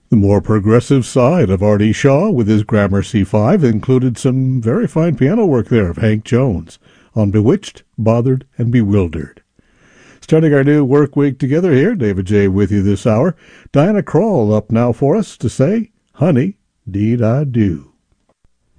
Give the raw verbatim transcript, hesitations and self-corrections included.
The more progressive side of Artie Shaw with his Gramercy Five included some very fine piano work there of Hank Jones on Bewitched, Bothered, and Bewildered. Starting our new work week together here, David J. with you this hour. Diana Krall up now for us to say, Honey, Deed I Do.